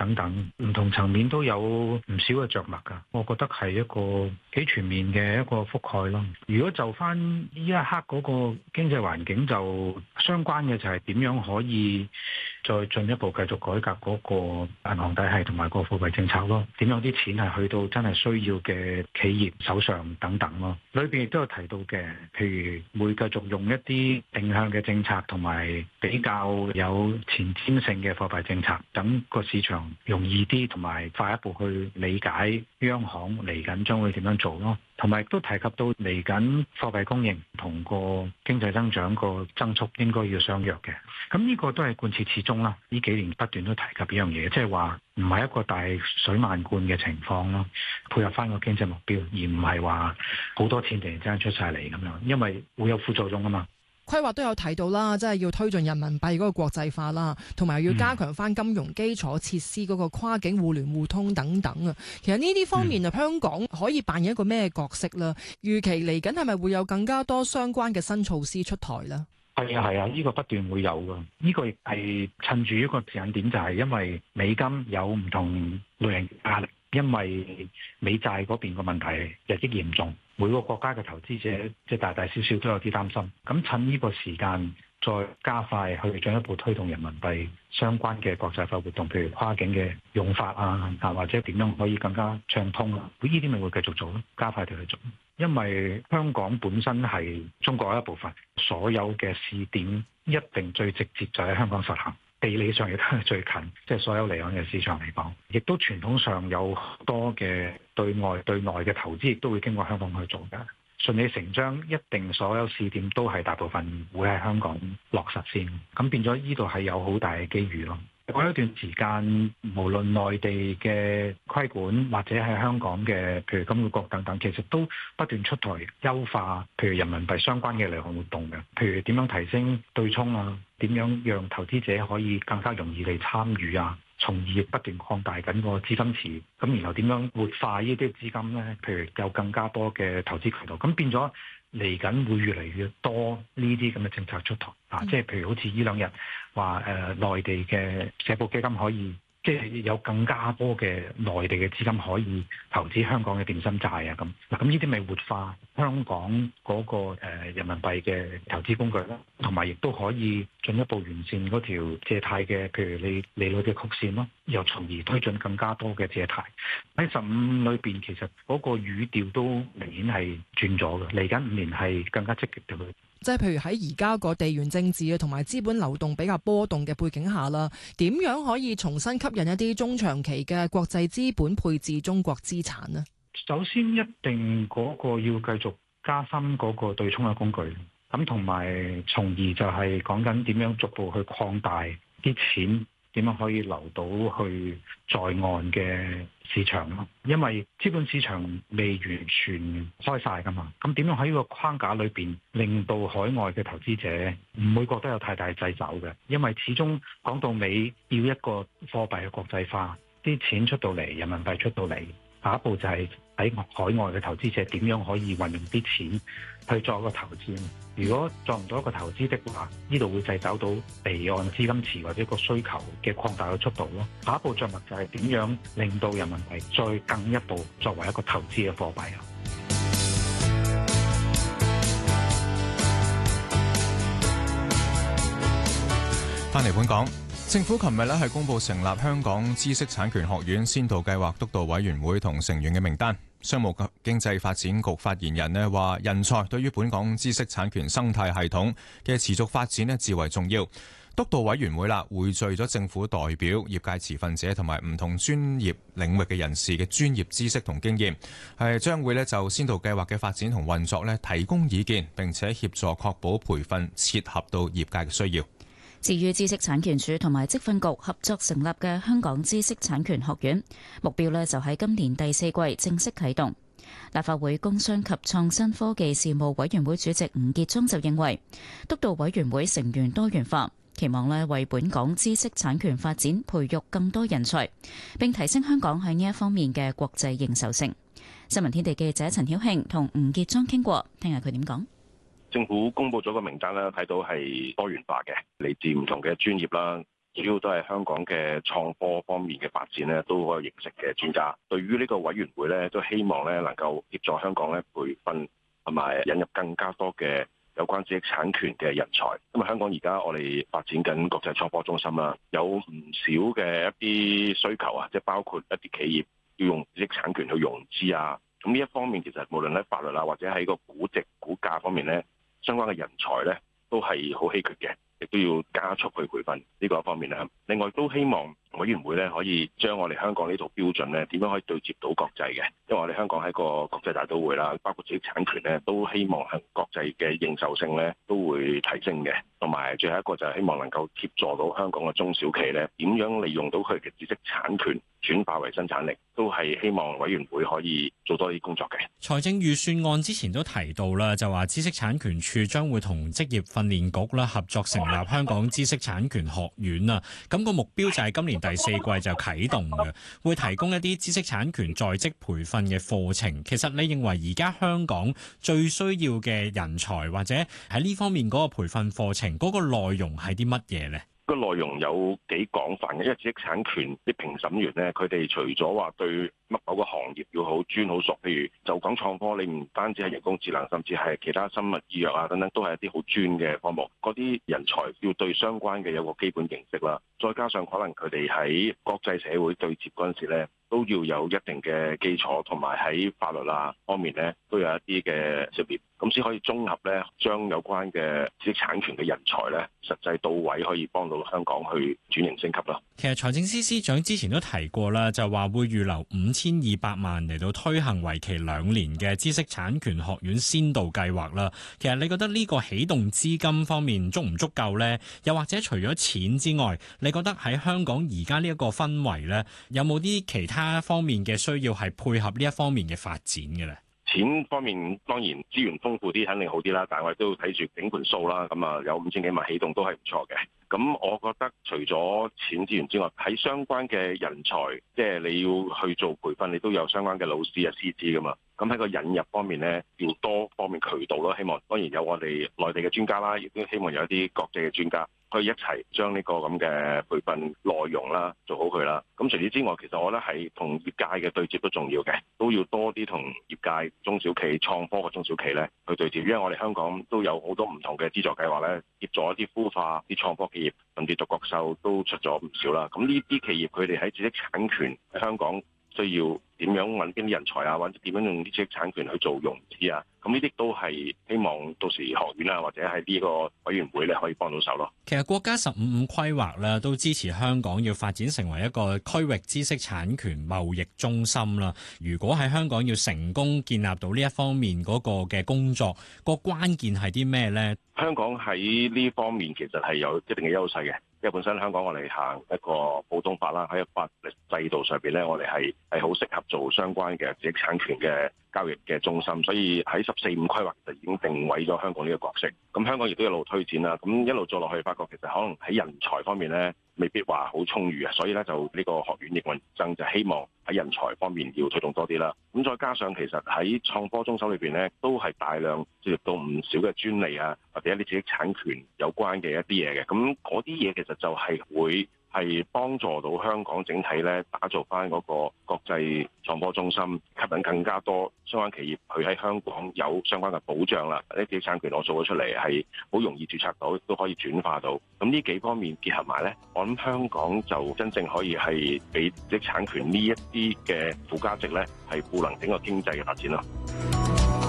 等等，唔同層面都有唔少嘅着墨㗎。我覺得係一個幾全面嘅一個覆蓋咯。如果就翻呢一刻嗰個經濟環境，就相關嘅就係點樣可以再進一步繼續改革嗰個銀行體系同埋個貨幣政策咯。點樣啲錢係去到真係需要嘅企業手上等等咯。裏邊亦都有提到嘅，譬如會繼續用一啲定向嘅政策同埋比較有前瞻性嘅貨幣政策，等個市場容易啲同埋快一步去理解央行嚟緊將會點樣做咯。同埋亦都提及到嚟緊貨幣供應同個經濟增長個增速應該要相約嘅。咁呢個都係貫徹始終啦。呢幾年不斷都提及呢樣嘢，即係話唔係一個大水漫灌嘅情況咯，配合翻個經濟目標，而唔係話好多錢突然之間出晒嚟咁樣，因為會有副作用啊嘛。 規劃都有提到啦，即係要推進人民幣嗰個國際化啦，同埋要加強翻金融基礎設施嗰個跨境互聯互通等等啊。其實呢啲方面啊，香港可以扮演一個咩角色啦？預期嚟緊係咪會有更加多相關嘅新措施出台呢？ 係啊，呢個不斷會有㗎。呢個亦係趁住一個時間點，就係因為美金有唔同類型壓力，因為美債嗰邊個問題日益嚴重。每個國家嘅投資者即係大大小小都有啲擔心，咁趁呢個時間再加快去進一步推動人民幣相關嘅國際化活動，譬如跨境嘅用法啊，或者點樣可以更加暢通啊，呢啲咪會繼續做咯，加快地去做。因為香港本身係中國一部分，所有嘅試點一定最直接就喺香港實行。地理上亦都係最近，即係所有離岸嘅市場嚟講，亦都傳統上有好多嘅對外對內嘅投資，亦都會經過香港去做嘅。順理成章，一定所有試點都係大部分會喺香港落實先，咁變咗呢度係有好大嘅機遇咯。過一段時間，無論內地嘅規管或者係香港嘅，譬如金管局等等，其實都不斷出台優化，譬如人民幣相關嘅離岸活動嘅，譬如點樣提升對沖啊，點樣讓投資者可以更加容易地參與啊，從而亦不斷擴大緊個資金池，咁然後點樣活化呢啲資金呢？譬如有更加多嘅投資渠道，咁變咗嚟緊會越嚟越多呢啲咁嘅政策出台啊！即係譬如好似呢兩日話內地嘅社保基金可以，即係有更加多嘅內地嘅資金可以投資香港嘅電信債啊！咁嗱，咁呢啲咪活化香港嗰個人民幣嘅投資工具啦，同埋亦都可以進一步完善嗰條借貸嘅，譬如你利率嘅曲線咯，又從而推進更加多嘅借貸。喺15裏邊，其實嗰個語調都明顯係轉咗嘅。嚟緊5年係更加積極嘅。 即係譬如喺而家個地緣政治啊，同埋資本流動比較波動嘅背景下啦，點樣可以重新吸引一啲中長期嘅國際資本配置中國資產呢？ 首先一定嗰個要繼續加深嗰個對沖嘅工具，咁同埋從而就係講緊點樣逐步去擴大啲錢點樣可以流到去在岸嘅市場咯。因為資本市場未完全開晒噶嘛，咁點樣喺呢個框架裏邊令到海外嘅投資者唔會覺得有太大掣肘嘅？因為始終講到尾要一個貨幣嘅國際化，啲錢出到嚟，人民幣出到嚟，下一步就係喺海外嘅投資者點樣可以運用啲錢去作一個投資。如果作唔到一個投資的話，呢度會掣肘到離岸資金池或者個需求嘅擴大嘅速度咯。下一步着墨就係點樣令到人民幣再更一步作為一個投資嘅貨幣啊！ 翻嚟本港，政府琴日咧係公布成立香港知識產權學院先導計劃督導委員會同成員嘅名單。商務及經濟發展局發言人咧話，人才對於本港知識產權生態系統嘅持續發展咧至為重要。督導委員會啦，匯聚咗政府代表、業界持份者同埋唔同專業領域嘅人士嘅專業知識同經驗，係將會咧就先導計劃嘅發展同運作咧提供意見，並且協助確保培訓切合到業界嘅需要。 至於知識產權署同埋職訓局合作成立嘅香港知識產權學院，目標呢就喺今年第4季正式啟動。立法會工商及創新科技事務委員會主席吳傑莊就認為，督導委員會成員多元化，期望呢為本港知識產權發展培育更多人才，並提升香港喺呢一方面嘅國際認受性。新聞天地記者陳曉慶同吳傑莊傾過，聽下佢點講。 政府公布咗個名單啦，睇到係多元化嘅，嚟自唔同嘅專業啦。 主要都係香港嘅創科方面嘅發展咧，都好有認識嘅專家。對於呢個委員會咧，都希望咧能夠協助香港咧培訓同埋引入更加多嘅有關知識產權嘅人才。因為香港而家我哋發展緊國際創科中心啦，有唔少嘅一啲需求啊，即係包括一啲企業要用知識產權去融資啊。咁呢一方面其實無論喺法律啊，或者喺個估值估價方面咧，相關嘅人才咧都係好稀缺嘅。亦都要加速去培訓呢個一方面啦。另外都希望委員會咧可以將我哋香港呢套標準咧點樣可以對接到國際嘅，因為我哋香港係個國際大都會啦，包括知識產權咧都希望喺國際嘅認受性咧都會提升嘅。同埋最後一個就係希望能夠協助到香港嘅中小企咧點樣利用到佢嘅知識產權轉化為生產力，都係希望委員會可以做多啲工作嘅。 財政預算案之前都提到啦，就話知識產權署將會同職業訓練局啦合作成立香港知識產權學院啊。咁個目標就係今年第4季就啟動嘅，會提供一啲知識產權在職培訓嘅課程。其實你認為而家香港最需要嘅人才或者喺呢方面嗰個培訓課程嗰個內容係啲乜嘢呢？ 個內容有幾廣泛嘅，因為知識產權啲評審員咧，佢哋除咗話對乜某個行業要好專好熟，譬如就講創科，你唔單止係人工智能，甚至係其他生物醫藥啊等等，都係一啲好專嘅科目。嗰啲人才要對相關嘅有個基本認識啦，再加上可能佢哋喺國際社會對接嗰陣時咧，都要有一定嘅基礎，同埋喺法律啊方面咧都有一啲嘅涉獵，咁先可以綜合咧將有關嘅知識產權嘅人才咧實際到位，可以幫到香港去轉型升級咯。 其實財政司司長之前都提過啦，就話會預留5200萬嚟到推行為期2年嘅知識產權學院先導計劃啦。其實你覺得呢個起動資金方面足唔足夠呢？又或者除咗錢之外，你覺得喺香港而家呢一個氛圍呢，有冇啲其他方面嘅需要係配合呢一方面嘅發展嘅咧？ 錢方面當然資源豐富啲肯定好啲啦，但係我哋都要睇住整盤數啦。咁啊有5000幾萬起動都係唔錯嘅。咁我覺得除咗錢資源之外，喺相關嘅人才，即係你要去做培訓，你都有相關嘅老師啊、師資噶嘛。咁喺個引入方面咧，要多方面渠道咯。希望當然有我哋內地嘅專家啦，亦都希望有一啲國際嘅專家，可以一齊將呢個咁嘅培訓內容啦做好佢啦。咁除此之外，其實我覺得係同業界嘅對接都重要嘅，都要多啲同業界、中小企、創科嘅中小企咧去對接，因為我哋香港都有好多唔同嘅資助計劃咧，協助一啲孵化啲創科企業，甚至獨角獸都出咗唔少啦。咁呢啲企業佢哋喺知識產權喺香港需要點樣揾邊啲人才啊，或者點樣用啲知識產權去做融資啊？咁呢啲都係希望到時學院啊，或者係呢個委員會咧可以幫到手咯。 其實國家15規劃咧都支持香港要發展成為一個區域知識產權貿易中心啦。如果喺香港要成功建立到呢一方面嗰個嘅工作，個關鍵係啲咩呢？ 香港喺呢方面其實係有一定嘅優勢嘅，因為本身香港我哋行一個普通法啦，喺法律制度上邊咧，我哋係好適合做相關嘅知識產權嘅交易嘅中心，所以喺14、5規劃就已經定位咗香港呢個角色。咁香港亦都一路推展啦，咁一路做落去，發覺其實可能喺人才方面咧，未必話好充裕啊，所以咧就呢個學院營運爭就希望喺人才方面要推動多啲啦。咁再加上其實喺創科中心裏邊咧，都係大量接觸到唔少嘅專利啊，或者一啲知識產權有關嘅一啲嘢嘅。咁嗰啲嘢其實就係會係幫助到香港整體咧打造翻嗰個國際創科中心，吸引更加多相關企業去喺香港有相關嘅保障啦。呢啲知識產權我做咗出嚟係好容易註冊到，都可以轉化到。咁呢幾方面結合埋咧，我諗香港就真正可以係俾知識產權呢一啲嘅附加值咧，係賦能整個經濟嘅發展咯。